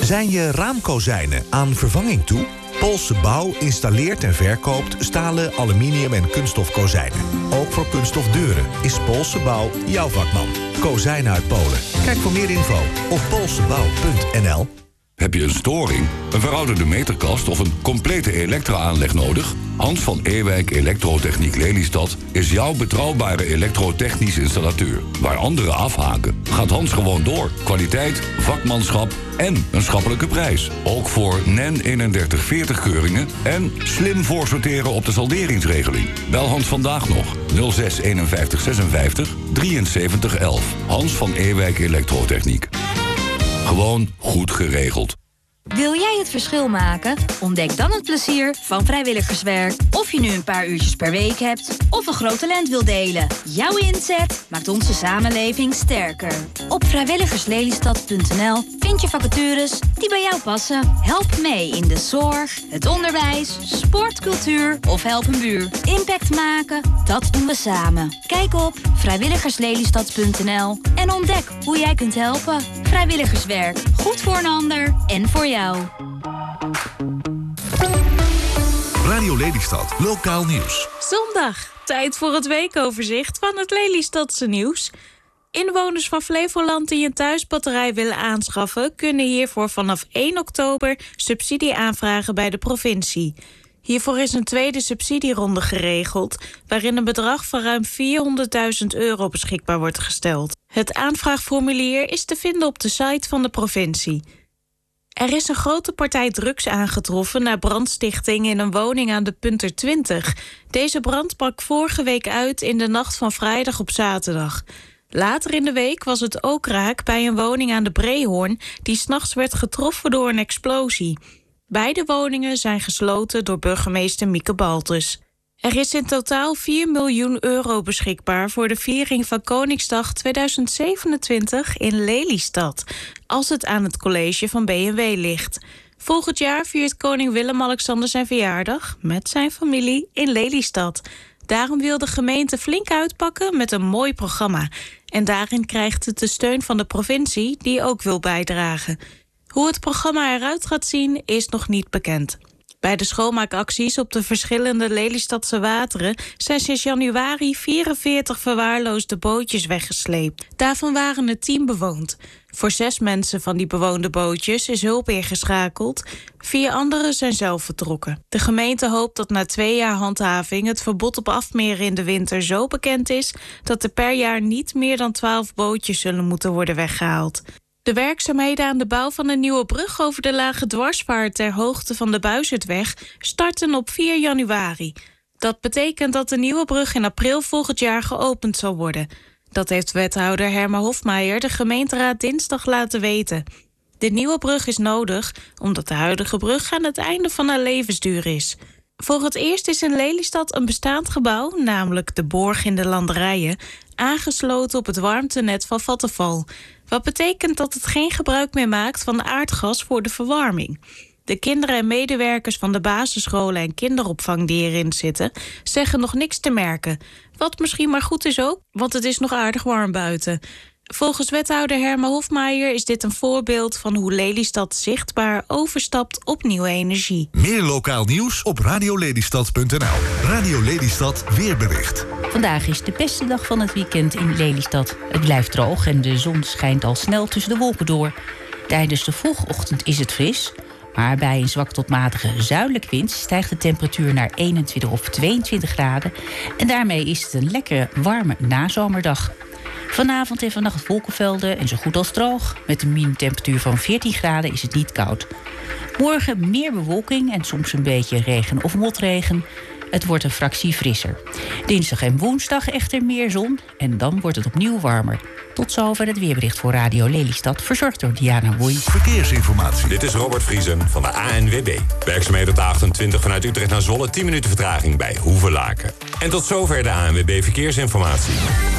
Zijn je raamkozijnen aan vervanging toe? Poolse Bouw installeert en verkoopt stalen, aluminium en kunststof kozijnen. Ook voor kunststof deuren is Poolse Bouw jouw vakman. Kozijnen uit Polen. Kijk voor meer info op poolsebouw.nl. Heb je een storing, een verouderde meterkast of een complete elektra-aanleg nodig? Hans van Ewijk Elektrotechniek Lelystad is jouw betrouwbare elektrotechnisch installateur. Waar anderen afhaken, gaat Hans gewoon door. Kwaliteit, vakmanschap en een schappelijke prijs. Ook voor NEN 3140 keuringen en slim voorsorteren op de salderingsregeling. Bel Hans vandaag nog 06 51 56 73 11. Hans van Ewijk Elektrotechniek. Gewoon goed geregeld. Wil jij het verschil maken? Ontdek dan het plezier van vrijwilligerswerk. Of je nu een paar uurtjes per week hebt of een groot talent wil delen. Jouw inzet maakt onze samenleving sterker. Op vrijwilligerslelystad.nl vind je vacatures die bij jou passen. Help mee in de zorg, het onderwijs, sport, cultuur of help een buur. Impact maken, dat doen we samen. Kijk op vrijwilligerslelystad.nl en ontdek hoe jij kunt helpen. Vrijwilligerswerk, goed voor een ander en voor jou. Radio Lelystad, lokaal nieuws. Zondag, tijd voor het weekoverzicht van het Lelystadse nieuws. Inwoners van Flevoland die een thuisbatterij willen aanschaffen kunnen hiervoor vanaf 1 oktober subsidie aanvragen bij de provincie. Hiervoor is een tweede subsidieronde geregeld, waarin een bedrag van ruim €400.000 beschikbaar wordt gesteld. Het aanvraagformulier is te vinden op de site van de provincie. Er is een grote partij drugs aangetroffen na brandstichting in een woning aan de Punter 20. Deze brand brak vorige week uit in de nacht van vrijdag op zaterdag. Later in de week was het ook raak bij een woning aan de Breehoorn die 's nachts werd getroffen door een explosie. Beide woningen zijn gesloten door burgemeester Mieke Baltus. Er is in totaal €4 miljoen beschikbaar voor de viering van Koningsdag 2027 in Lelystad, als het aan het college van B&W ligt. Volgend jaar viert koning Willem-Alexander zijn verjaardag met zijn familie in Lelystad. Daarom wil de gemeente flink uitpakken met een mooi programma. En daarin krijgt het de steun van de provincie die ook wil bijdragen. Hoe het programma eruit gaat zien is nog niet bekend. Bij de schoonmaakacties op de verschillende Lelystadse wateren zijn sinds januari 44 verwaarloosde bootjes weggesleept. Daarvan waren er 10 bewoond. Voor 6 mensen van die bewoonde bootjes is hulp ingeschakeld. 4 anderen zijn zelf vertrokken. De gemeente hoopt dat na 2 jaar handhaving het verbod op afmeren in de winter zo bekend is dat er per jaar niet meer dan 12 bootjes zullen moeten worden weggehaald. De werkzaamheden aan de bouw van een nieuwe brug over de Lage Dwarsvaart ter hoogte van de Buizertweg starten op 4 januari. Dat betekent dat de nieuwe brug in april volgend jaar geopend zal worden. Dat heeft wethouder Herma Hofmeijer de gemeenteraad dinsdag laten weten. De nieuwe brug is nodig omdat de huidige brug aan het einde van haar levensduur is. Voor het eerst is in Lelystad een bestaand gebouw, namelijk de Borg in de Landerijen, aangesloten op het warmtenet van Vattenfall. Wat betekent dat het geen gebruik meer maakt van aardgas voor de verwarming. De kinderen en medewerkers van de basisscholen en kinderopvang die erin zitten zeggen nog niks te merken. Wat misschien maar goed is ook, want het is nog aardig warm buiten. Volgens wethouder Herma Hofmeijer is dit een voorbeeld van hoe Lelystad zichtbaar overstapt op nieuwe energie. Meer lokaal nieuws op radiolelystad.nl. Radio Lelystad weerbericht. Vandaag is de beste dag van het weekend in Lelystad. Het blijft droog en de zon schijnt al snel tussen de wolken door. Tijdens de vroegochtend is het fris, maar bij een zwak tot matige zuidelijke wind stijgt de temperatuur naar 21 of 22 graden. En daarmee is het een lekkere, warme nazomerdag. Vanavond en vannacht wolkenvelden en zo goed als droog. Met een minimumtemperatuur van 14 graden is het niet koud. Morgen meer bewolking en soms een beetje regen of motregen. Het wordt een fractie frisser. Dinsdag en woensdag echter meer zon en dan wordt het opnieuw warmer. Tot zover het weerbericht voor Radio Lelystad, verzorgd door Diana Woei. Verkeersinformatie. Dit is Robert Vriesen van de ANWB. Werkzaamheden op de A28 vanuit Utrecht naar Zwolle, 10 minuten vertraging bij Hoevelaken. En tot zover de ANWB Verkeersinformatie.